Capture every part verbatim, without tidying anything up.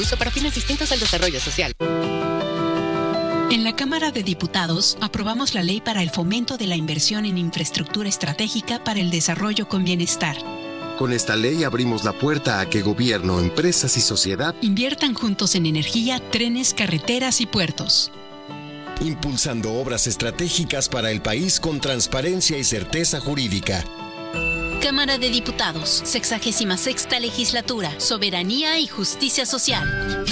Uso para fines distintos al desarrollo social. En la Cámara de Diputados aprobamos la ley para el fomento de la inversión en infraestructura estratégica para el desarrollo con bienestar. Con esta ley abrimos la puerta a que gobierno, empresas y sociedad inviertan juntos en energía, trenes, carreteras y puertos. Impulsando obras estratégicas para el país con transparencia y certeza jurídica. Cámara de Diputados, sexagésima sexta legislatura, soberanía y justicia social.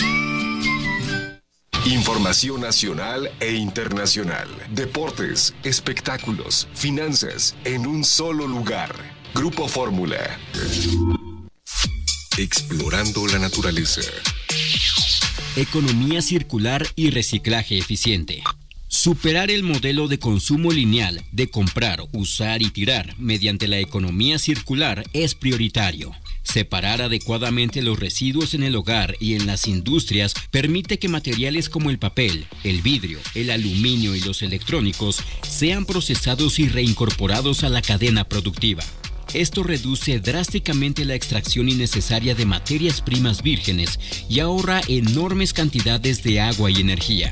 Información nacional e internacional. Deportes, espectáculos, finanzas, en un solo lugar. Grupo Fórmula. Explorando la naturaleza. Economía circular y reciclaje eficiente. Superar el modelo de consumo lineal de comprar, usar y tirar mediante la economía circular es prioritario. Separar adecuadamente los residuos en el hogar y en las industrias permite que materiales como el papel, el vidrio, el aluminio y los electrónicos sean procesados y reincorporados a la cadena productiva. Esto reduce drásticamente la extracción innecesaria de materias primas vírgenes y ahorra enormes cantidades de agua y energía.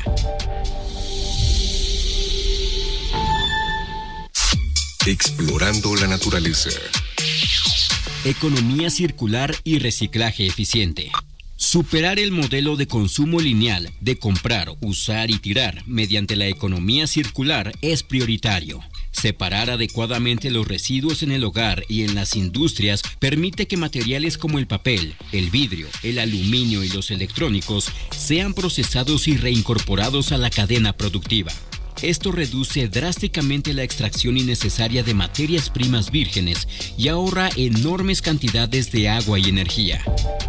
Explorando la naturaleza. Economía circular y reciclaje eficiente. Superar el modelo de consumo lineal de comprar, usar y tirar mediante la economía circular es prioritario. Separar adecuadamente los residuos en el hogar y en las industrias permite que materiales como el papel, el vidrio, el aluminio y los electrónicos sean procesados y reincorporados a la cadena productiva. Esto reduce drásticamente la extracción innecesaria de materias primas vírgenes y ahorra enormes cantidades de agua y energía.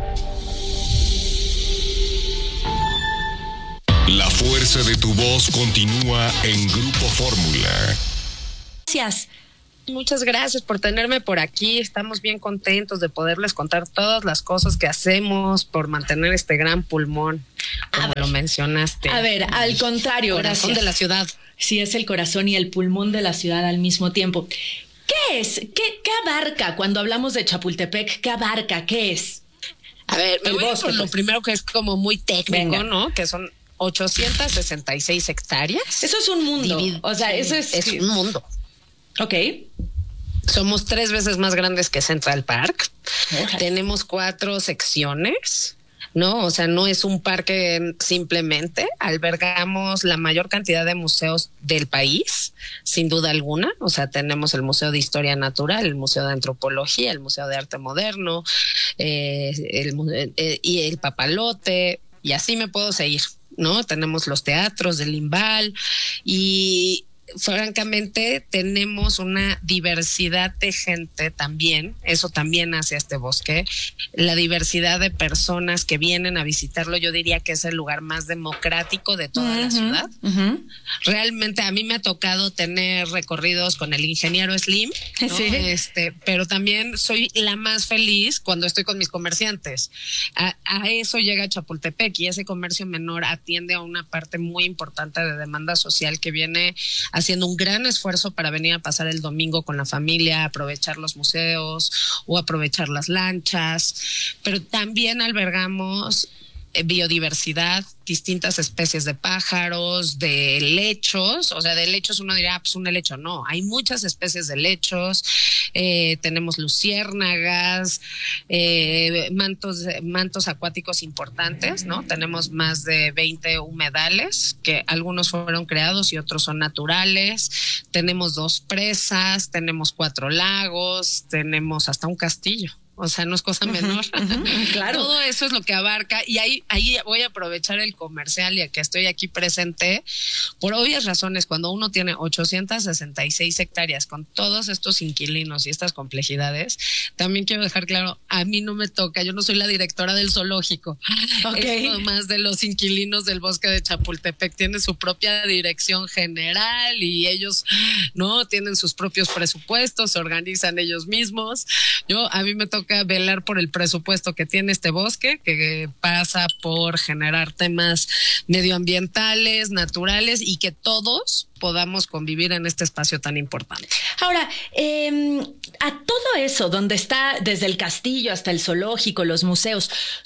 La fuerza de tu voz continúa en Grupo Fórmula. Gracias. Muchas gracias por tenerme por aquí. Estamos bien contentos de poderles contar todas las cosas que hacemos por mantener este gran pulmón, como lo mencionaste. A ver, al contrario, corazón gracias. de la ciudad. Sí, es el corazón y el pulmón de la ciudad al mismo tiempo. ¿Qué es? ¿Qué, qué abarca cuando hablamos de Chapultepec? ¿Qué abarca? ¿Qué es? A ver, me el voy bosque, por lo pues. primero, que es como muy técnico, Venga. ¿no? Que son ochocientas sesenta y seis hectáreas. Eso es un mundo. Divid- O sea, eso es... Es un mundo. Ok. Somos tres veces más grandes que Central Park. Órale. Tenemos cuatro secciones, ¿no? O sea, no es un parque simplemente. Albergamos la mayor cantidad de museos del país, sin duda alguna. O sea, tenemos el Museo de Historia Natural, el Museo de Antropología, el Museo de Arte Moderno, eh, el, mu- eh, y el Papalote, y así me puedo seguir, ¿no? Tenemos los teatros del Limbal y... francamente tenemos una diversidad de gente también, eso también hace este bosque, la diversidad de personas que vienen a visitarlo. Yo diría que es el lugar más democrático de toda uh-huh, la ciudad. Uh-huh. Realmente a mí me ha tocado tener recorridos con el ingeniero Slim, ¿no? Sí. Este, pero también soy la más feliz cuando estoy con mis comerciantes. A, a eso llega Chapultepec, y ese comercio menor atiende a una parte muy importante de demanda social que viene haciendo un gran esfuerzo para venir a pasar el domingo con la familia, aprovechar los museos o aprovechar las lanchas, pero también albergamos biodiversidad, distintas especies de pájaros, de helechos. O sea, de helechos uno dirá, ah, pues un helecho. No, hay muchas especies de helechos. Eh, tenemos luciérnagas, eh, mantos, mantos acuáticos importantes, ¿no? Tenemos más de veinte humedales, que algunos fueron creados y otros son naturales. Tenemos dos presas, tenemos cuatro lagos, tenemos hasta un castillo. O sea, no es cosa menor. Uh-huh, uh-huh, claro. Todo eso es lo que abarca. Y ahí, ahí voy a aprovechar el comercial, ya que estoy aquí presente. Por obvias razones, cuando uno tiene ochocientas sesenta y seis hectáreas con todos estos inquilinos y estas complejidades, también quiero dejar claro, a mí no me toca, yo no soy la directora del zoológico. Okay. Es más de los inquilinos del bosque de Chapultepec. Tiene su propia dirección general y ellos, ¿no? Tienen sus propios presupuestos, se organizan ellos mismos. Yo, a mí me toca velar por el presupuesto que tiene este bosque, que pasa por generar temas medioambientales, naturales, y que todos podamos convivir en este espacio tan importante. Ahora, eh, a todo eso, donde está desde el castillo hasta el zoológico, los museos,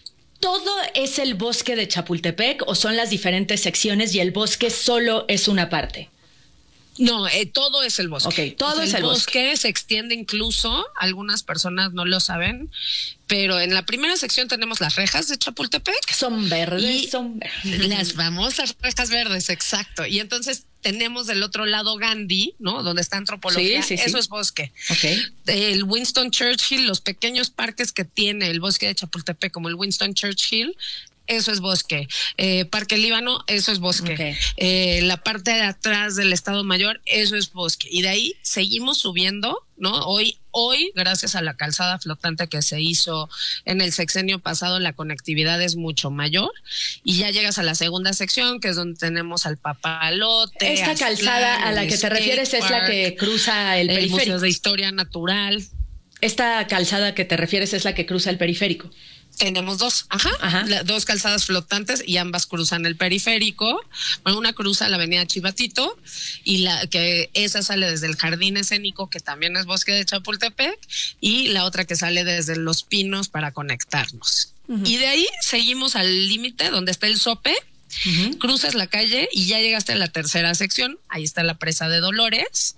¿todo es el bosque de Chapultepec o son las diferentes secciones y el bosque solo es una parte? No, eh, todo es el bosque. Ok, todo o sea, es el, el bosque. bosque. Se extiende incluso, algunas personas no lo saben, pero en la primera sección tenemos las rejas de Chapultepec. Son verdes, y son verdes. Las famosas rejas verdes, exacto. Y entonces tenemos del otro lado Gandhi, ¿no? Donde está antropología. Sí, sí, Eso sí. es bosque. Okay. El Winston Churchill, los pequeños parques que tiene el bosque de Chapultepec, como el Winston Churchill, eso es bosque. Eh, Parque Líbano, eso es bosque. Okay. Eh, la parte de atrás del Estado Mayor, eso es bosque. Y de ahí seguimos subiendo, ¿no? Hoy, hoy, gracias a la calzada flotante que se hizo en el sexenio pasado, la conectividad es mucho mayor. Y ya llegas a la segunda sección, que es donde tenemos al Papalote. Esta Aztlán, calzada a la que te refieres es la que cruza el, el periférico. Museo de Historia Natural. Esta calzada que te refieres es la que cruza el periférico. Tenemos dos, ajá, Ajá. La, dos calzadas flotantes y ambas cruzan el periférico. Bueno, una cruza la avenida Chivatito y la que esa sale desde el Jardín Escénico, que también es bosque de Chapultepec, y la otra que sale desde Los Pinos para conectarnos. Uh-huh. Y de ahí seguimos al límite donde está el Sope. Uh-huh. Cruzas la calle y ya llegaste a la tercera sección. Ahí está la presa de Dolores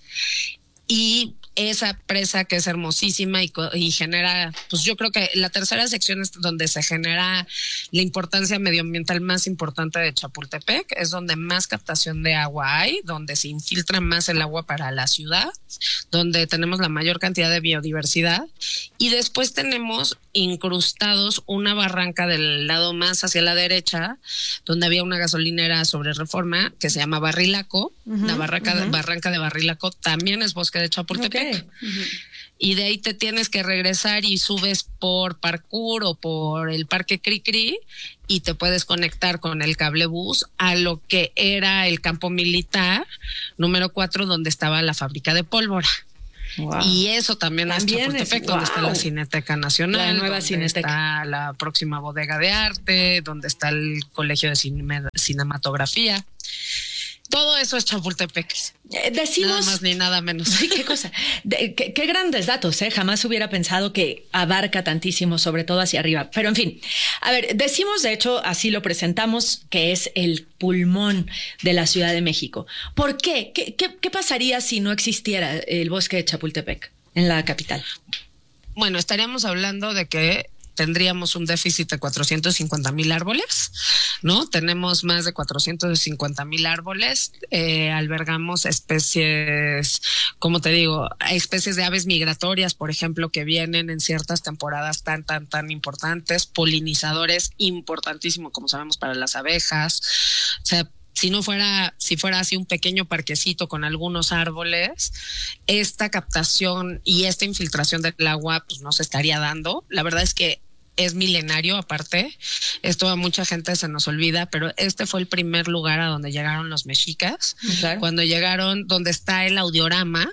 y esa presa que es hermosísima y, y genera, pues yo creo que la tercera sección es donde se genera la importancia medioambiental más importante de Chapultepec, es donde más captación de agua hay, donde se infiltra más el agua para la ciudad, donde tenemos la mayor cantidad de biodiversidad, y después tenemos incrustados una barranca del lado más hacia la derecha, donde había una gasolinera sobre Reforma que se llama Barrilaco. Uh-huh, la barranca, uh-huh. barranca de Barrilaco también es bosque de Chapultepec. Okay. Uh-huh. Y de ahí te tienes que regresar y subes por parkour o por el Parque Cricri y te puedes conectar con el cablebús a lo que era el campo militar número cuatro, donde estaba la fábrica de pólvora. Wow. Y eso también, también es Chapultepec, es, donde wow. está la Cineteca Nacional, la nueva donde Cineteca. Está la próxima bodega de arte, donde está el Colegio de Cine- Cinematografía. Todo eso es Chapultepec. Eh, decimos... Nada más ni nada menos. Sí, qué cosa. De, qué, qué grandes datos, ¿eh? Jamás hubiera pensado que abarca tantísimo, sobre todo hacia arriba. Pero en fin, a ver, decimos, de hecho, así lo presentamos, que es el pulmón de la Ciudad de México. ¿Por qué? ¿Qué, qué, qué pasaría si no existiera el bosque de Chapultepec en la capital? Bueno, estaríamos hablando de que tendríamos un déficit de cuatrocientos cincuenta mil árboles, ¿no? Tenemos más de cuatrocientos cincuenta mil árboles, eh, albergamos especies, como te digo, especies de aves migratorias, por ejemplo, que vienen en ciertas temporadas tan, tan, tan importantes, polinizadores importantísimos, como sabemos, para las abejas, o sea, si no fuera, si fuera así un pequeño parquecito con algunos árboles, esta captación y esta infiltración del agua pues no se estaría dando. La verdad es que es milenario aparte, esto a mucha gente se nos olvida, pero este fue el primer lugar a donde llegaron los mexicas. Claro. Cuando llegaron, donde está el audiorama,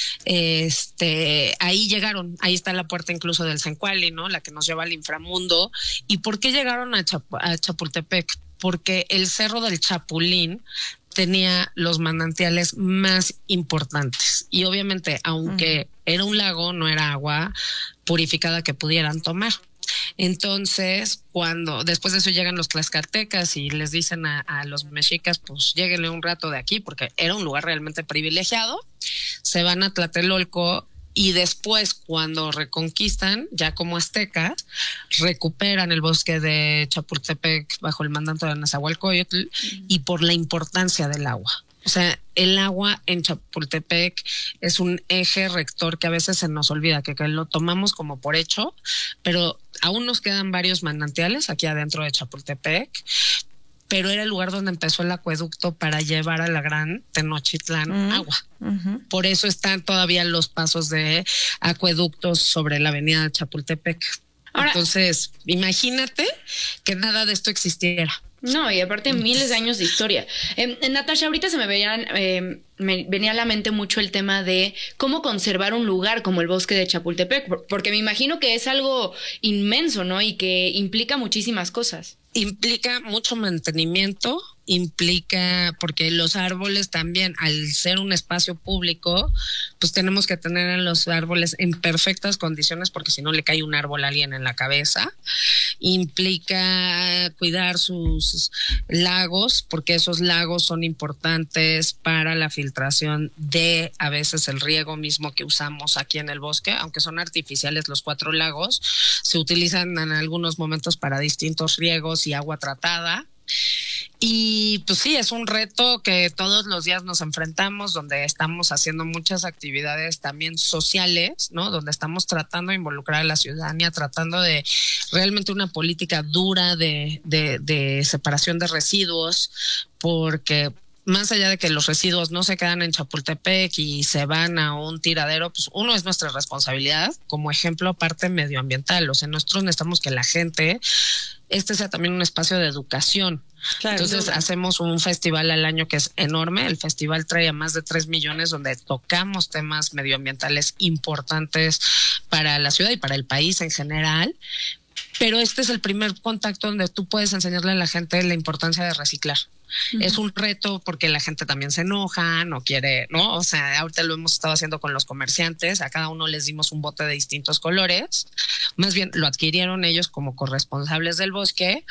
este, ahí llegaron, ahí está la puerta incluso del Zencuali, ¿no? La que nos lleva al inframundo. ¿Y por qué llegaron a, Chap- a Chapultepec? Porque el Cerro del Chapulín tenía los manantiales más importantes y obviamente aunque uh-huh. era un lago, no era agua purificada que pudieran tomar. Entonces, cuando después de eso llegan los tlaxcaltecas y les dicen a, a los mexicas, pues lléguenle un rato de aquí, porque era un lugar realmente privilegiado, se van a Tlatelolco y después, cuando reconquistan, ya como aztecas, recuperan el bosque de Chapultepec bajo el mandato de Nezahualcóyotl uh-huh. y por la importancia del agua. O sea, el agua en Chapultepec es un eje rector que a veces se nos olvida, que, que lo tomamos como por hecho, pero aún nos quedan varios manantiales aquí adentro de Chapultepec, pero era el lugar donde empezó el acueducto para llevar a la gran Tenochtitlán uh-huh. agua. Uh-huh. Por eso están todavía los pasos de acueductos sobre la avenida de Chapultepec. Ahora, entonces, imagínate que nada de esto existiera. No, y aparte miles de años de historia. Eh, Natasha, ahorita se me veían, eh, me venía a la mente mucho el tema de cómo conservar un lugar como el bosque de Chapultepec, porque me imagino que es algo inmenso, ¿no? Y que implica muchísimas cosas. Implica mucho mantenimiento, implica, porque los árboles también, al ser un espacio público, pues tenemos que tener a los árboles en perfectas condiciones, porque si no le cae un árbol a alguien en la cabeza. Implica cuidar sus lagos, porque esos lagos son importantes para la filtración de, a veces, el riego mismo que usamos aquí en el bosque, aunque son artificiales los cuatro lagos, se utilizan en algunos momentos para distintos riegos y agua tratada. Y pues sí, es un reto que todos los días nos enfrentamos, donde estamos haciendo muchas actividades también sociales, ¿no? Donde estamos tratando de involucrar a la ciudadanía, tratando de realmente una política dura de, de, de separación de residuos, porque más allá de que los residuos no se quedan en Chapultepec y se van a un tiradero, pues uno es nuestra responsabilidad, como ejemplo aparte medioambiental. O sea, nosotros necesitamos que la gente, este sea también un espacio de educación. Claro, Entonces no. hacemos un festival al año que es enorme. El festival trae a más de tres millones, donde tocamos temas medioambientales importantes para la ciudad y para el país en general. Pero este es el primer contacto donde tú puedes enseñarle a la gente la importancia de reciclar. Uh-huh. Es un reto porque la gente también se enoja, no quiere, ¿no? O sea, ahorita lo hemos estado haciendo con los comerciantes, a cada uno les dimos un bote de distintos colores, más bien lo adquirieron ellos como corresponsables del bosque.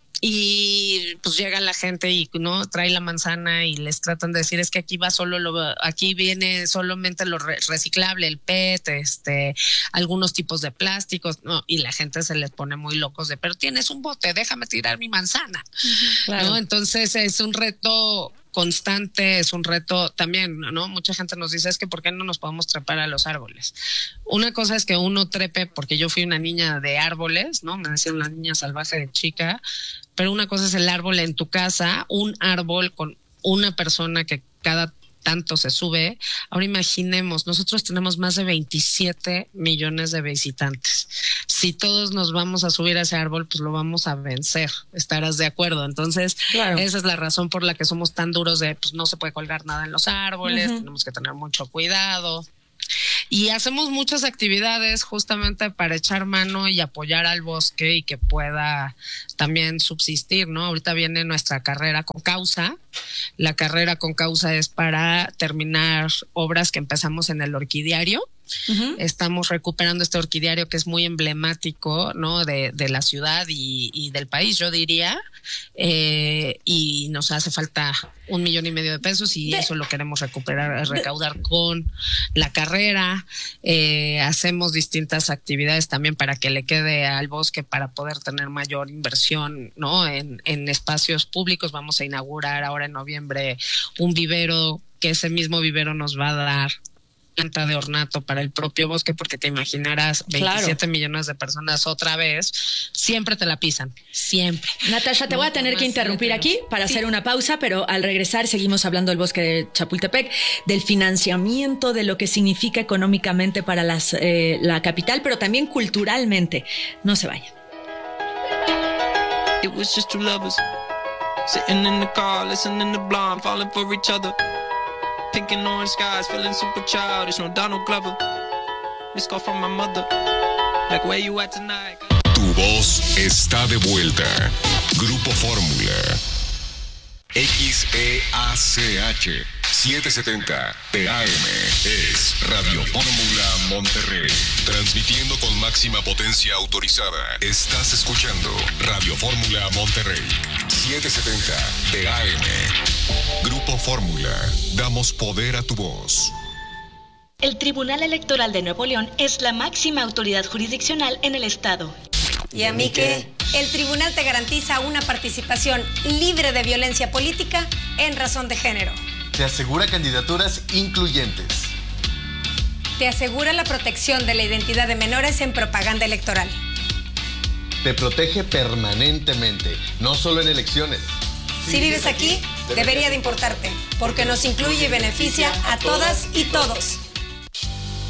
Y pues llega la gente y no trae la manzana y les tratan de decir es que aquí va solo lo, aquí viene solamente lo re- reciclable, el P E T, este, algunos tipos de plásticos, no, y la gente se les pone muy locos de, pero tienes un bote, déjame tirar mi manzana, uh-huh, claro. ¿no? Entonces es un reto constante, es un reto también, ¿no? Mucha gente nos dice, es que ¿por qué no nos podemos trepar a los árboles? Una cosa es que uno trepe, porque yo fui una niña de árboles, ¿no? Me decían una niña salvaje de chica, pero una cosa es el árbol en tu casa, un árbol con una persona que cada tanto se sube. Ahora imaginemos, nosotros tenemos más de veintisiete millones de visitantes. Si todos nos vamos a subir a ese árbol, pues lo vamos a vencer. ¿Estarás de acuerdo? Entonces, claro. Esa es la razón por la que somos tan duros de, pues no se puede colgar nada en los árboles, uh-huh. Tenemos que tener mucho cuidado. Y hacemos muchas actividades justamente para echar mano y apoyar al bosque y que pueda también subsistir, ¿no? Ahorita viene nuestra carrera con causa. La carrera con causa es para terminar obras que empezamos en el orquidiario. Uh-huh. Estamos recuperando este orquidiario que es muy emblemático, ¿no? De, de la ciudad y, y del país, yo diría, eh, y nos hace falta un millón y medio de pesos y de, eso lo queremos recuperar, recaudar de, con la carrera. Eh, hacemos distintas actividades también para que le quede al bosque para poder tener mayor inversión, ¿no? En, en espacios públicos. Vamos a inaugurar ahora en noviembre un vivero, que ese mismo vivero nos va a dar planta de ornato para el propio bosque, porque te imaginarás veintisiete claro. millones de personas otra vez, siempre te la pisan, siempre. Natasha, te no, voy a tener que interrumpir aquí para sí. hacer una pausa, pero al regresar seguimos hablando del bosque de Chapultepec, del financiamiento, de lo que significa económicamente para las, eh, la capital, pero también culturalmente. No se vayan. It was just two lovers sitting in the car, listening to Blonde, falling for each other. Pink and orange skies, feeling super childish, no Donald Glover. This call from my mother, like where you at tonight? Tu voz está de vuelta. Grupo Fórmula. X E A C H setecientos setenta T A M es Radio Fórmula Monterrey. Transmitiendo con máxima potencia autorizada. Estás escuchando Radio Fórmula Monterrey. setecientos setenta T A M. Grupo Fórmula. Damos poder a tu voz. El Tribunal Electoral de Nuevo León es la máxima autoridad jurisdiccional en el estado. ¿Y a mí qué? El tribunal te garantiza una participación libre de violencia política en razón de género. Te asegura candidaturas incluyentes. Te asegura la protección de la identidad de menores en propaganda electoral. Te protege permanentemente, no solo en elecciones. Si, si vives aquí, aquí debería de importarte, porque nos incluye y beneficia a todas y todos.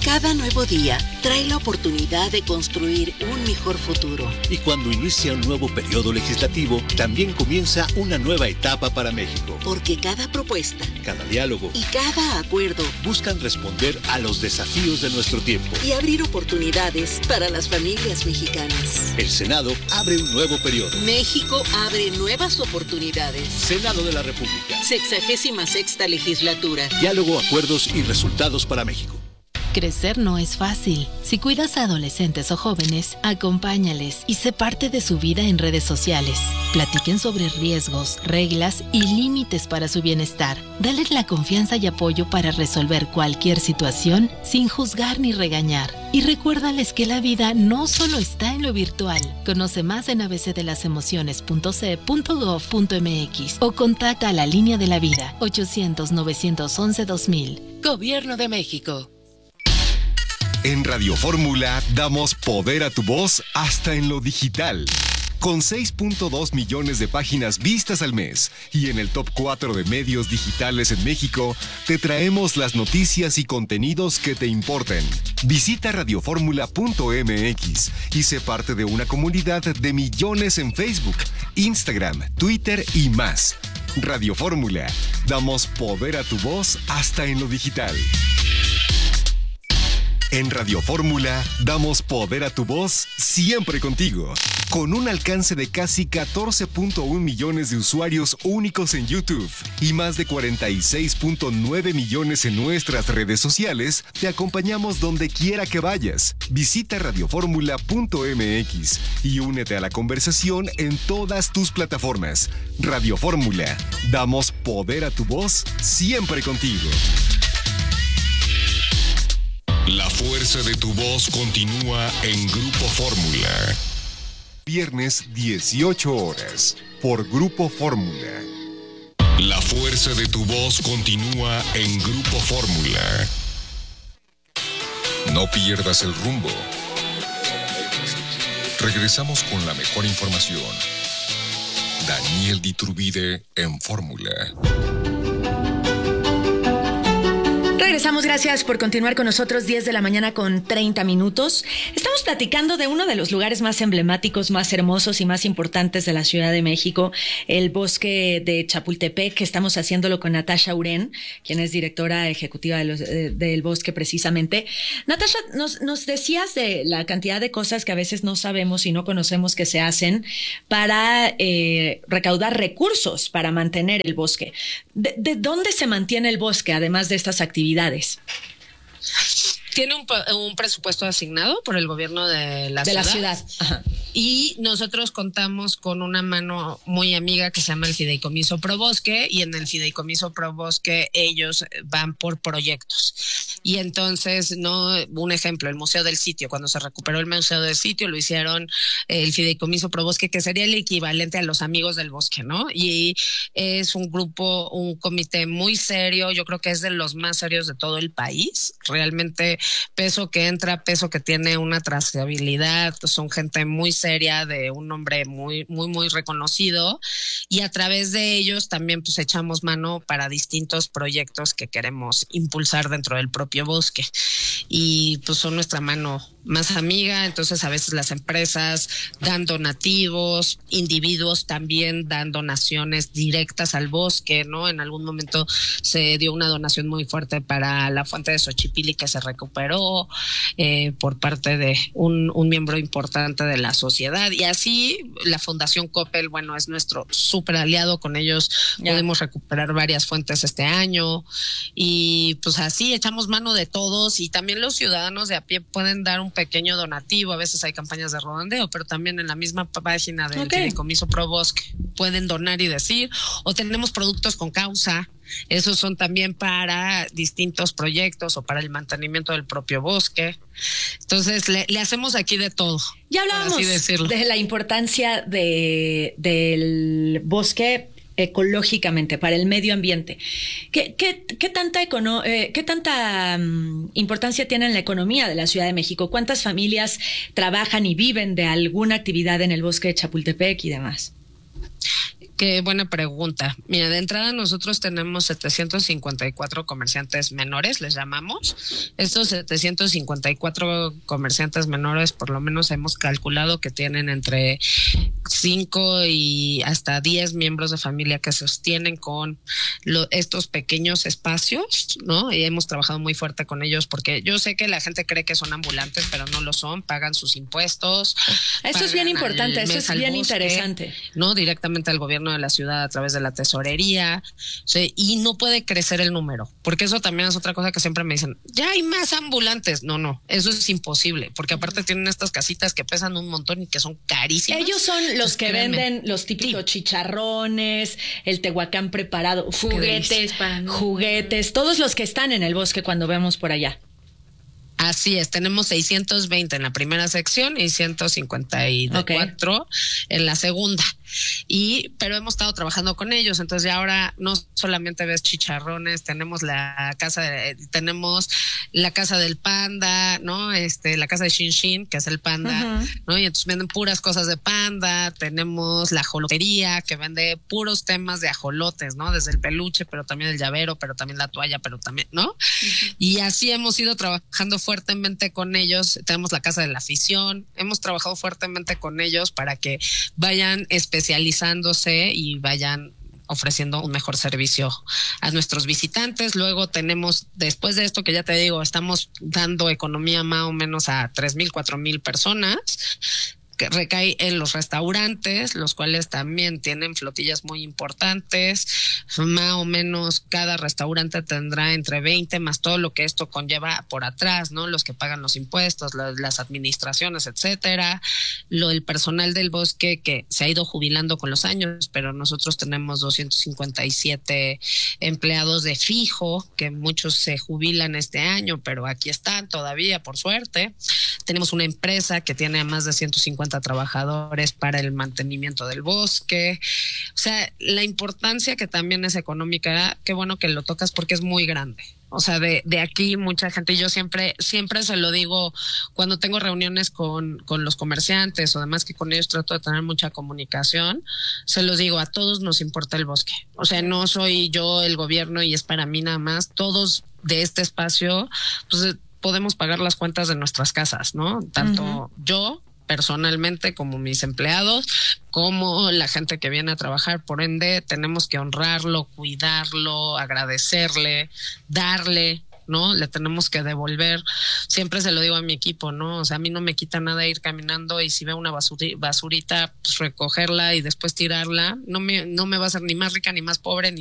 Cada nuevo día trae la oportunidad de construir un mejor futuro. Y cuando inicia un nuevo periodo legislativo, también comienza una nueva etapa para México. Porque cada propuesta, cada diálogo y cada acuerdo buscan responder a los desafíos de nuestro tiempo y abrir oportunidades para las familias mexicanas. El Senado abre un nuevo periodo. México abre nuevas oportunidades. Senado de la República. Sexagésima sexta legislatura. Diálogo, acuerdos y resultados para México. Crecer no es fácil. Si cuidas a adolescentes o jóvenes, acompáñales y sé parte de su vida en redes sociales. Platiquen sobre riesgos, reglas y límites para su bienestar. Dales la confianza y apoyo para resolver cualquier situación sin juzgar ni regañar. Y recuérdales que la vida no solo está en lo virtual. Conoce más en a b c de las emociones punto c e punto gov punto m x o contacta a la línea de la vida ochocientos, novecientos once, dos mil. Gobierno de México. En Radio Fórmula damos poder a tu voz hasta en lo digital. Con seis punto dos millones de páginas vistas al mes y en el top cuatro de medios digitales en México, te traemos las noticias y contenidos que te importen. Visita radioformula punto m x y sé parte de una comunidad de millones en Facebook, Instagram, Twitter y más. Radio Fórmula, damos poder a tu voz hasta en lo digital. En Radio Fórmula, damos poder a tu voz siempre contigo. Con un alcance de casi catorce punto uno millones de usuarios únicos en YouTube y más de cuarenta y seis punto nueve millones en nuestras redes sociales, te acompañamos donde quiera que vayas. Visita radioformula punto m x y únete a la conversación en todas tus plataformas. Radio Fórmula, damos poder a tu voz siempre contigo. La fuerza de tu voz continúa en Grupo Fórmula. Viernes, dieciocho horas, por Grupo Fórmula. La fuerza de tu voz continúa en Grupo Fórmula. No pierdas el rumbo. Regresamos con la mejor información. Daniel Diturbide en Fórmula. Regresamos, gracias por continuar con nosotros, diez de la mañana con treinta minutos. Estamos platicando de uno de los lugares más emblemáticos, más hermosos y más importantes de la Ciudad de México, el bosque de Chapultepec. Estamos haciéndolo con Natasha Urén, quien es directora ejecutiva de los, de, del bosque precisamente. Natasha, nos, nos decías de la cantidad de cosas que a veces no sabemos y no conocemos que se hacen para eh, recaudar recursos para mantener el bosque. ¿De, de dónde se mantiene el bosque, además de estas actividades? Tiene un, un presupuesto asignado por el gobierno de la de ciudad. La ciudad. Ajá. Y nosotros contamos con una mano muy amiga que se llama el Fideicomiso Pro Bosque, y en el Fideicomiso Pro Bosque ellos van por proyectos. Y entonces, no, un ejemplo, el Museo del Sitio, cuando se recuperó el Museo del Sitio, lo hicieron el Fideicomiso Pro Bosque, que sería el equivalente a los Amigos del Bosque, ¿no? Y es un grupo, un comité muy serio, yo creo que es de los más serios de todo el país. Realmente, peso que entra, peso que tiene una trazabilidad, son gente muy seria, de un nombre muy, muy, muy reconocido, y a través de ellos también pues echamos mano para distintos proyectos que queremos impulsar dentro del propio bosque, y pues son nuestra mano más amiga. Entonces a veces las empresas dan donativos, individuos también dan donaciones directas al bosque, ¿no? En algún momento se dio una donación muy fuerte para la fuente de Xochipilli que se recuperó eh, por parte de un, un miembro importante de la sociedad, y así la Fundación Coppel, bueno, es nuestro súper aliado, con ellos ya pudimos recuperar varias fuentes este año, y pues así echamos mano de todos, y también los ciudadanos de a pie pueden dar un pequeño donativo. A veces hay campañas de redondeo, pero también en la misma página del okay. Fideicomiso Pro Bosque pueden donar y decir, o tenemos productos con causa. Esos son también para distintos proyectos o para el mantenimiento del propio bosque. Entonces le, le hacemos aquí de todo. Ya hablábamos de la importancia de, del bosque ecológicamente, para el medio ambiente. ¿Qué, qué, qué tanta, econo- eh, qué tanta um, importancia tiene en la economía de la Ciudad de México? ¿Cuántas familias trabajan y viven de alguna actividad en el bosque de Chapultepec y demás? Qué buena pregunta. Mira, de entrada nosotros tenemos setecientos cincuenta y cuatro comerciantes menores, les llamamos. Estos setecientos cincuenta y cuatro comerciantes menores, por lo menos hemos calculado que tienen entre cinco y hasta diez miembros de familia que sostienen con lo, estos pequeños espacios, ¿no? Y hemos trabajado muy fuerte con ellos porque yo sé que la gente cree que son ambulantes, pero no lo son, pagan sus impuestos. Eso es bien importante, eso es bien bosque, interesante. ¿No? Directamente al gobierno de la ciudad a través de la tesorería, ¿sí? Y no puede crecer el número, porque eso también es otra cosa que siempre me dicen, ya hay más ambulantes. No, no, eso es imposible, porque aparte tienen estas casitas que pesan un montón y que son carísimas. Ellos son los que créeme. venden los típicos sí. chicharrones, el tehuacán preparado, juguetes, para juguetes, todos los que están en el bosque cuando vemos por allá. Así es, tenemos seiscientos veinte en la primera sección y ciento cincuenta y cuatro okay. en la segunda. Y pero hemos estado trabajando con ellos, entonces ya ahora no solamente ves chicharrones, tenemos la casa de, tenemos la casa del panda, ¿no? Este, la casa de Shin Shin, que es el panda, uh-huh. ¿no? Y entonces venden puras cosas de panda, tenemos la ajolotería que vende puros temas de ajolotes, ¿no? Desde el peluche, pero también el llavero, pero también la toalla, pero también, ¿no? Uh-huh. Y así hemos ido trabajando fuertemente con ellos. Tenemos la casa de la afición, hemos trabajado fuertemente con ellos para que vayan especializándose y vayan ofreciendo un mejor servicio a nuestros visitantes. Luego tenemos, después de esto que ya te digo, estamos dando economía más o menos a tres mil, cuatro mil personas, que recae en los restaurantes, los cuales también tienen flotillas muy importantes. Más o menos cada restaurante tendrá entre veinte más todo lo que esto conlleva por atrás, ¿no? Los que pagan los impuestos, las, las administraciones, etcétera. Lo el personal del bosque que se ha ido jubilando con los años, pero nosotros tenemos doscientos cincuenta y siete empleados de fijo, que muchos se jubilan este año, pero aquí están todavía, por suerte. Tenemos una empresa que tiene más de ciento cincuenta trabajadores para el mantenimiento del bosque. O sea, la importancia que también es económica, qué bueno que lo tocas porque es muy grande. O sea, de, de aquí mucha gente, y yo siempre, siempre se lo digo cuando tengo reuniones con, con los comerciantes o demás, que con ellos trato de tener mucha comunicación, se los digo, a todos nos importa el bosque. O sea, no soy yo el gobierno y es para mí nada más. Todos de este espacio, pues podemos pagar las cuentas de nuestras casas, ¿no? Tanto uh-huh. yo personalmente como mis empleados, como la gente que viene a trabajar. Por ende, tenemos que honrarlo, cuidarlo, agradecerle, darle, ¿no? Le tenemos que devolver. Siempre se lo digo a mi equipo, ¿no? O sea, a mí no me quita nada ir caminando y si veo una basuri- basurita, pues recogerla y después tirarla. No me, no me va a hacer ni más rica ni más pobre, ni